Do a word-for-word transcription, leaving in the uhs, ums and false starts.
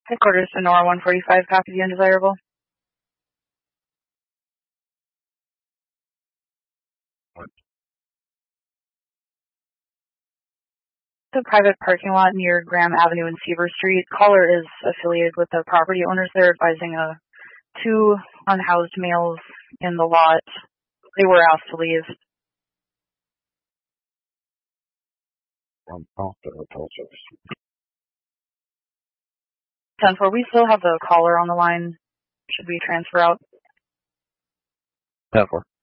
Headquarters to Nora one forty-five, copy the undesirable. What? It's a private parking lot near Graham Avenue and Seaver Street. Caller is affiliated with the property owners there, advising uh, two unhoused males in the lot. They were asked to leave. I'm after a process. ten four, we still have the caller on the line. Should we transfer out? ten four.